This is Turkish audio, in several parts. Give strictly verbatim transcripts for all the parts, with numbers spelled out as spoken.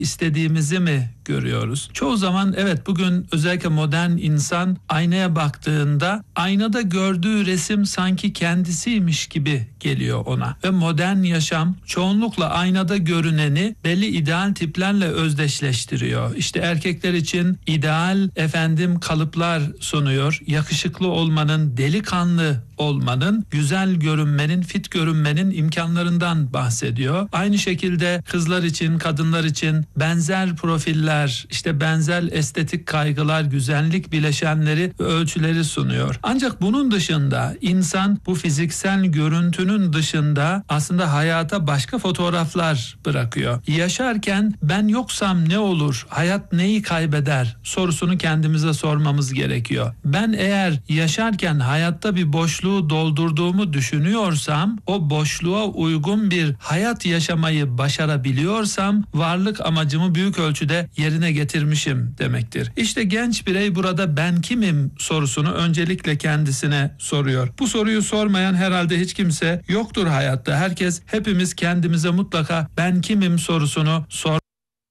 istediğimizi mi görüyoruz? Çoğu zaman evet, bugün özellikle modern insan aynaya baktığında aynada gördüğü resim sanki kendisiymiş gibi geliyor ona. Ve modern yaşam çoğunlukla aynada görüneni belli ideal tiplerle özdeşleştiriyor. İşte erkekler için ideal efendim kalıplar sunuyor. Yakışıklı olmanın, delikanlı olmanın, güzel görünmenin, fit görünmenin imkanlarından bahsediyor. Aynı şekilde kızlar için, kadınlar için benzer profiller, işte benzer estetik kaygılar, güzellik bileşenleri ve ölçüleri sunuyor. Ancak bunun dışında insan bu fiziksel görüntünün dışında aslında hayata başka fotoğraflar bırakıyor. Yaşarken ben yoksam ne olur, hayat neyi kaybeder sorusunu kendimize sormamız gerekiyor. Ben eğer yaşarken hayatta bir boşluğu doldurduğumu düşünüyorsam, o boşluğa uygun bir hayat yaşamayı başarabiliyorsam varlık amacımı büyük ölçüde yerine getirmişim demektir. İşte genç birey burada ben kimim sorusunu öncelikle kendisine soruyor. Bu soruyu sormayan herhalde hiç kimse yoktur hayatta. Herkes, hepimiz kendimize mutlaka ben kimim sorusunu sor.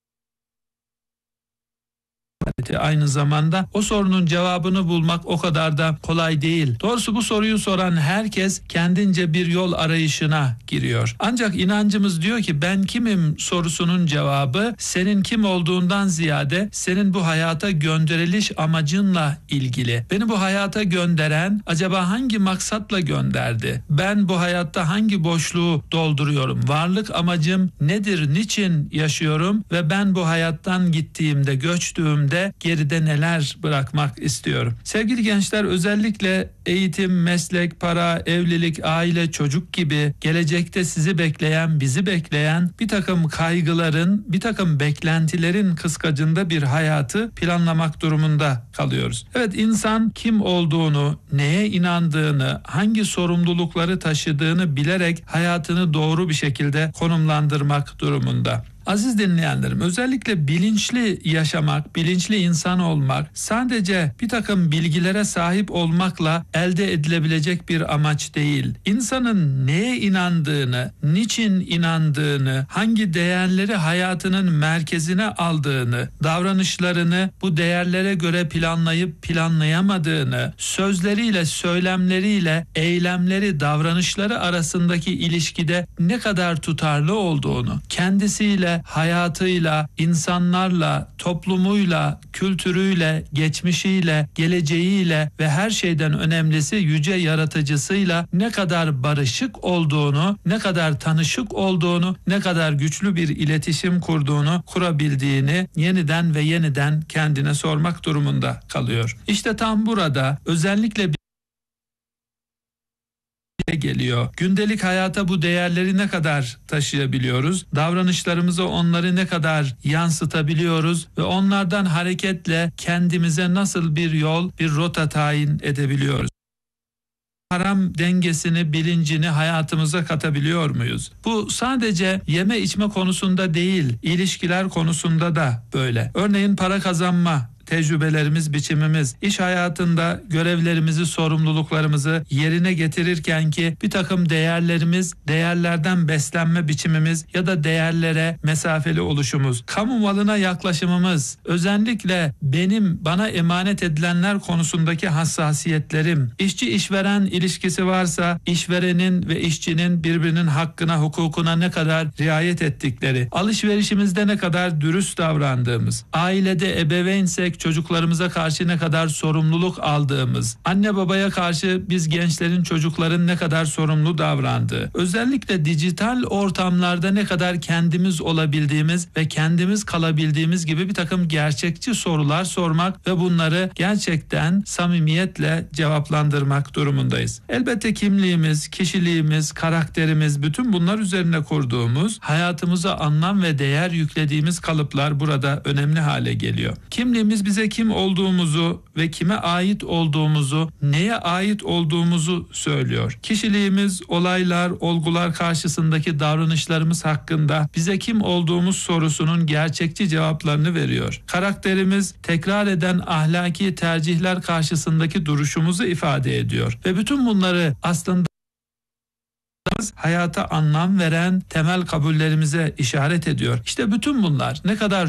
Aynı zamanda o sorunun cevabını bulmak o kadar da kolay değil. Doğrusu bu soruyu soran herkes kendince bir yol arayışına giriyor. Ancak inancımız diyor ki ben kimim sorusunun cevabı senin kim olduğundan ziyade senin bu hayata gönderiliş amacınla ilgili. Beni bu hayata gönderen acaba hangi maksatla gönderdi? Ben bu hayatta hangi boşluğu dolduruyorum? Varlık amacım nedir? Niçin yaşıyorum? Ve ben bu hayattan gittiğimde, göçtüğümde geride neler bırakmak istiyorum? Sevgili gençler, özellikle eğitim, meslek, para, evlilik, aile, çocuk gibi gelecekte sizi bekleyen, bizi bekleyen bir takım kaygıların, bir takım beklentilerin kıskacında bir hayatı planlamak durumunda kalıyoruz. Evet, insan kim olduğunu, neye inandığını, hangi sorumlulukları taşıdığını bilerek hayatını doğru bir şekilde konumlandırmak durumunda. Aziz dinleyenlerim, özellikle bilinçli yaşamak, bilinçli insan olmak sadece bir takım bilgilere sahip olmakla elde edilebilecek bir amaç değil. İnsanın neye inandığını, niçin inandığını, hangi değerleri hayatının merkezine aldığını, davranışlarını bu değerlere göre planlayıp planlayamadığını, sözleriyle, söylemleriyle, eylemleri, davranışları arasındaki ilişkide ne kadar tutarlı olduğunu, kendisiyle, hayatıyla, insanlarla, toplumuyla, kültürüyle, geçmişiyle, geleceğiyle ve her şeyden önemlisi yüce yaratıcısıyla ne kadar barışık olduğunu, ne kadar tanışık olduğunu, ne kadar güçlü bir iletişim kurduğunu, kurabildiğini yeniden ve yeniden kendine sormak durumunda kalıyor. İşte tam burada özellikle geliyor. Gündelik hayata bu değerleri ne kadar taşıyabiliyoruz? Davranışlarımıza onları ne kadar yansıtabiliyoruz ve onlardan hareketle kendimize nasıl bir yol, bir rota tayin edebiliyoruz? Haram dengesini, bilincini hayatımıza katabiliyor muyuz? Bu sadece yeme içme konusunda değil, ilişkiler konusunda da böyle. Örneğin para kazanma tecrübelerimiz, biçimimiz, iş hayatında görevlerimizi, sorumluluklarımızı yerine getirirken ki bir takım değerlerimiz, değerlerden beslenme biçimimiz ya da değerlere mesafeli oluşumuz, kamu malına yaklaşımımız, özellikle benim bana emanet edilenler konusundaki hassasiyetlerim, işçi işveren ilişkisi varsa işverenin ve işçinin birbirinin hakkına, hukukuna ne kadar riayet ettikleri, alışverişimizde ne kadar dürüst davrandığımız, ailede ebeveynsek çocuklarımıza karşı ne kadar sorumluluk aldığımız, anne babaya karşı biz gençlerin, çocukların ne kadar sorumlu davrandığı, özellikle dijital ortamlarda ne kadar kendimiz olabildiğimiz ve kendimiz kalabildiğimiz gibi bir takım gerçekçi sorular sormak ve bunları gerçekten samimiyetle cevaplandırmak durumundayız. Elbette kimliğimiz, kişiliğimiz, karakterimiz, bütün bunlar üzerine kurduğumuz, hayatımıza anlam ve değer yüklediğimiz kalıplar burada önemli hale geliyor. Kimliğimiz bize kim olduğumuzu ve kime ait olduğumuzu, neye ait olduğumuzu söylüyor. Kişiliğimiz, olaylar, olgular karşısındaki davranışlarımız hakkında bize kim olduğumuz sorusunun gerçekçi cevaplarını veriyor. Karakterimiz, tekrar eden ahlaki tercihler karşısındaki duruşumuzu ifade ediyor. Ve bütün bunları aslında hayata anlam veren temel kabullerimize işaret ediyor. İşte bütün bunlar ne kadar